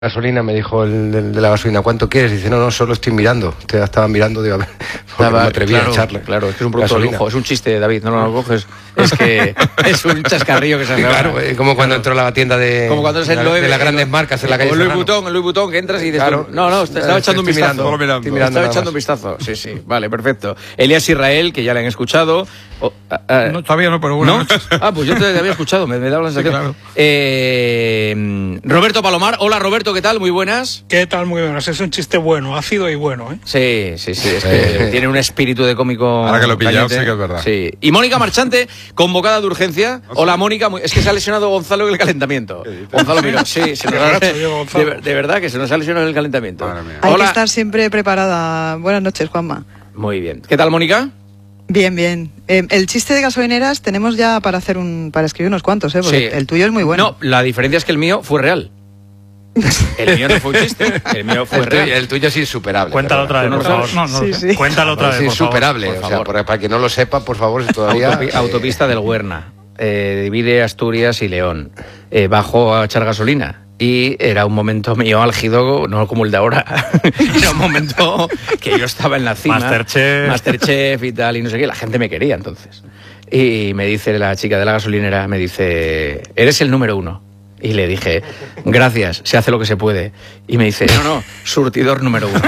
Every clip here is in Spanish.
Gasolina, me dijo el de la gasolina, ¿cuánto quieres? Dice, no, solo estoy mirando. Te estaba mirando, digo, a ver, no me atreví a echarle. Claro, es que es un producto de lujo, es un chiste, David, no lo coges. Es que es un chascarrillo que se hace. Claro, como cuando entró a la tienda de las grandes marcas en la calle. O Louis Vuitton, que entras y dices, claro, estaba echando un vistazo. Estaba echando un vistazo. Sí, vale, perfecto. Elías Israel, que ya le han escuchado. No, todavía no, pero bueno. ¿No? Pues yo te había escuchado, me daba la sensación. Claro. Roberto Palomar, hola Roberto, ¿qué tal? Muy buenas. ¿Qué tal? Muy buenas. Es un chiste bueno, ácido y bueno, ¿eh? Sí, es que tiene un espíritu de cómico. Ahora que lo he pillado, sí que es verdad. Sí. Y Mónica Marchante, convocada de urgencia. Hola Mónica, es que se ha lesionado Gonzalo en el calentamiento. Gonzalo, mira, sí, de verdad que se nos ha lesionado en el calentamiento. Hay que estar siempre preparada. Buenas noches, Juanma. Muy bien. ¿Qué tal, Mónica? Bien. El chiste de gasolineras tenemos ya para escribir unos cuantos, porque sí. El tuyo es muy bueno. No, la diferencia es que el mío fue real. El mío no fue un chiste, el mío fue real. El tuyo sí es superable. Cuéntalo otra vez, por favor. Sí. Cuéntalo otra vez, sí, por favor. Superable, por favor. O sea, para que no lo sepa, por favor, si todavía... Autopista del Huerna, divide Asturias y León. Bajo a echar gasolina. Y era un momento mío álgido, no como el de ahora. Era un momento que yo estaba en la cima. Masterchef y tal, y no sé qué. La gente me quería entonces. Y me dice la chica de la gasolinera, me dice, eres el número 1. Y le dije, gracias, se hace lo que se puede. Y me dice, no, surtidor número 1.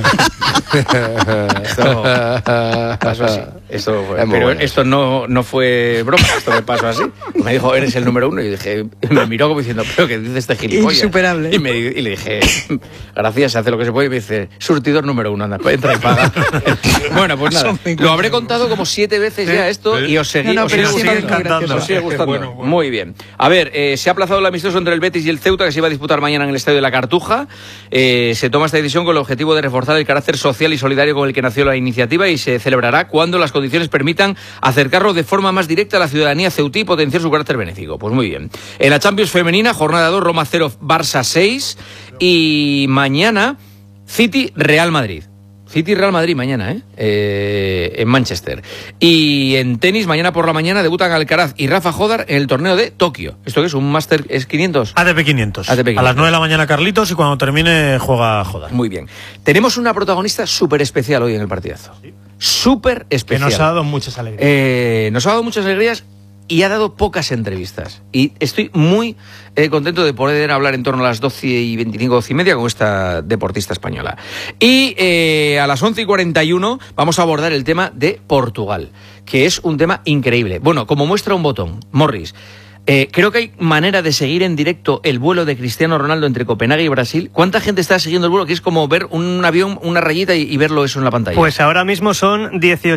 Esto pasó así. Pero bueno. Esto no fue broma, esto me pasó así. Me dijo, eres el número 1. Y dije, me miró como diciendo, pero ¿qué dice este gilipollas? Insuperable. Y le dije, gracias, se hace lo que se puede. Y me dice, surtidor número 1, anda, entra y paga. Bueno, pues nada, lo habré contado como 7 veces ya esto y os sigue gustando. Bueno. Muy bien. A ver, se ha aplazado el amistoso entre el Betis y el Ceuta, que se iba a disputar mañana en el Estadio de la Cartuja. Se toma esta decisión con el objetivo de reforzar el carácter social y solidario con el que nació la iniciativa y se celebrará cuando las condiciones permitan acercarlo de forma más directa a la ciudadanía ceutí y potenciar su carácter benéfico. Pues muy bien. En la Champions femenina, jornada 2, Roma 0, Barça 6 y mañana City-Real Madrid. City-Real Madrid mañana, en Manchester. Y en tenis, mañana por la mañana debutan Alcaraz y Rafa Jodar en el torneo de Tokio. ¿Esto qué es? ¿Un Master 500? ATP 500. A las 9 de la mañana Carlitos y cuando termine juega Jodar. Muy bien. Tenemos una protagonista súper especial hoy en el partidazo. ¿Sí? Súper especial. Que nos ha dado muchas alegrías. Nos ha dado muchas alegrías y ha dado pocas entrevistas. Y estoy muy contento de poder hablar en torno a las 12:25, 12:30 con esta deportista española. Y a las 11:41 vamos a abordar el tema de Portugal, que es un tema increíble. Bueno, como muestra un botón, Morris, creo que hay manera de seguir en directo el vuelo de Cristiano Ronaldo entre Copenhague y Brasil. ¿Cuánta gente está siguiendo el vuelo? Que es como ver un avión, una rayita y verlo eso en la pantalla. Pues ahora mismo son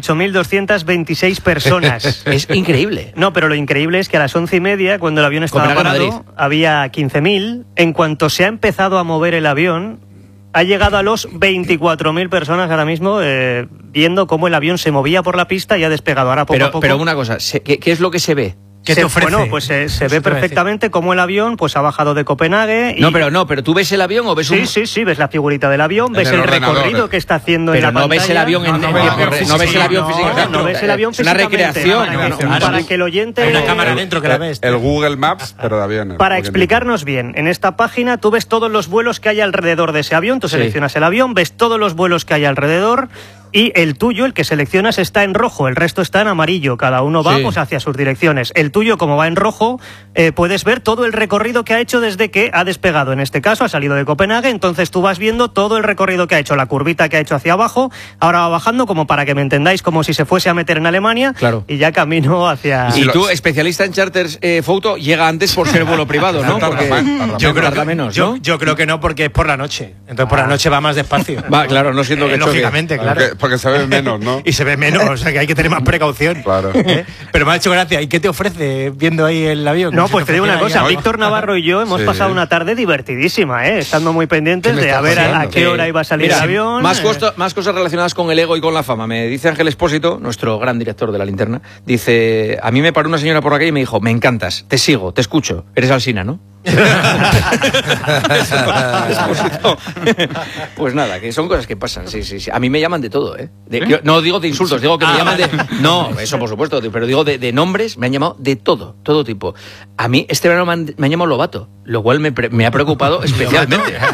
18.226 personas. Es increíble. No, pero lo increíble es que a las 11:30, cuando el avión estaba parado, había 15.000. En cuanto se ha empezado a mover el avión, ha llegado a los 24.000 personas ahora mismo viendo cómo el avión se movía por la pista y ha despegado. Ahora poco a poco. Pero una cosa, ¿qué es lo que se ve? ¿Qué te ofrece? Bueno, pues se ve perfectamente cómo el avión pues ha bajado de Copenhague. Y... No, pero ¿tú ves el avión o ves Sí, ves la figurita del avión, ves el recorrido que está haciendo en la pantalla. Pero no ves el avión no ves el avión físicamente. No ves el avión físicamente. Es una recreación. Para que el oyente... Hay una cámara dentro que la ves. El Google Maps, pero de aviones. Para explicarnos bien, en esta página tú ves todos los vuelos que hay alrededor de ese avión, tú seleccionas el avión, ves todos los vuelos que hay alrededor y el tuyo, el que seleccionas, está en rojo, el resto está en amarillo, cada uno va pues hacia sus direcciones. El tuyo, como va en rojo, puedes ver todo el recorrido que ha hecho desde que ha despegado. En este caso ha salido de Copenhague, entonces tú vas viendo todo el recorrido que ha hecho, la curvita que ha hecho hacia abajo, ahora va bajando, como para que me entendáis, como si se fuese a meter en Alemania, y ya camino hacia... Y tú, especialista en charters photo, llega antes por ser vuelo privado, ¿no? Porque yo creo que menos, ¿no? Yo creo que no, porque es por la noche. Entonces por la noche va más despacio. Va, claro, no siento que lógicamente, claro. Porque se ve menos, ¿no? Y se ve menos, o sea que hay que tener más precaución. Claro. Pero me ha hecho gracia. ¿Y qué te ofrece viendo ahí el avión? No, pues te digo una cosa, Víctor Navarro y yo hemos pasado una tarde divertidísima, estando muy pendientes de a ver a qué hora iba a salir el avión. Más cosas relacionadas con el ego y con la fama. Me dice Ángel Espósito, nuestro gran director de La Linterna, dice, a mí me paró una señora por aquí y me dijo, me encantas, te sigo, te escucho, eres Alsina, ¿no? Pues nada, que son cosas que pasan, sí. A mí me llaman de todo, ¿eh? No digo de insultos, digo que me llaman de... No, eso por supuesto, pero digo de nombres, me han llamado de todo tipo. A mí este verano me han llamado Lobato, lo cual me ha preocupado especialmente.